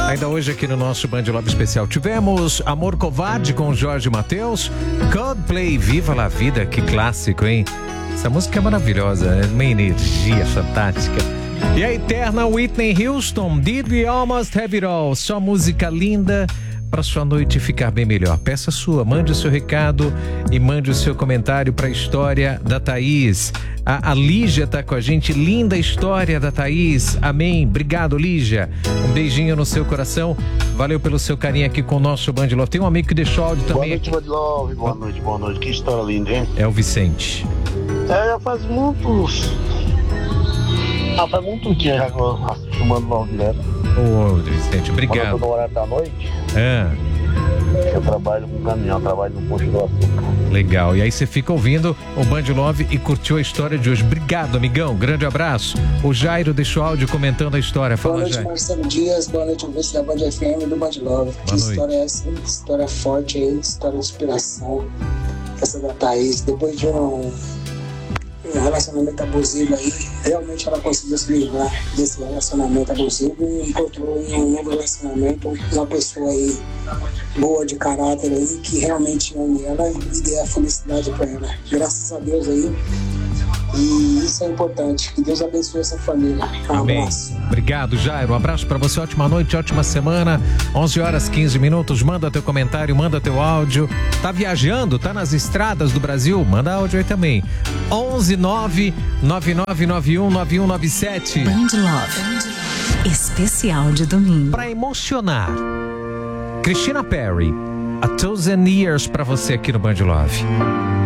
Ainda hoje aqui no nosso Band Love Especial tivemos Amor Covarde com Jorge Mateus, Coldplay, Viva la Vida, que clássico, hein? Essa música é maravilhosa, é uma energia fantástica. E a eterna Whitney Houston, Did We Almost Have It All? Só música linda para sua noite ficar bem melhor. Peça sua, mande o seu recado e mande o seu comentário para a história da Thaís. A Lígia tá com a gente, linda história da Thaís, amém, obrigado Lígia, um beijinho no seu coração, valeu pelo seu carinho aqui com o nosso Band Love. Tem um amigo que deixou áudio também. Boa noite, Band Love, boa noite, que história linda, hein? É o Vicente. Já faz muitos... faz muito dia já que eu assisto Band Love direto. Ô, Vicente, obrigado. Quando eu tô no horário da noite, eu trabalho com caminhão, trabalho no posto do açúcar. Legal, e aí você fica ouvindo o Band Love e curtiu a história de hoje. Obrigado, amigão, grande abraço. O Jairo deixou áudio comentando a história. Fala, boa noite, Jairo. Marcelo Dias, boa noite, ouvinte da Band FM do Band Love. Que história é essa? História forte aí, história de inspiração. Essa da Thaís, depois de um relacionamento abusivo aí, realmente ela conseguiu se livrar desse relacionamento abusivo e encontrou em um novo relacionamento uma pessoa aí boa de caráter aí, que realmente ama ela e dê a felicidade para ela. Graças a Deus aí. E isso é importante. Que Deus abençoe essa família. Um abraço. Obrigado, Jairo. Um abraço para você. Ótima noite, ótima semana. 11h15. Manda teu comentário, manda teu áudio. Tá viajando? Tá nas estradas do Brasil? Manda áudio aí também. 11999919197. Band Love. Especial de domingo. Para emocionar. Christina Perri, A Thousand Years para você aqui no Band Love.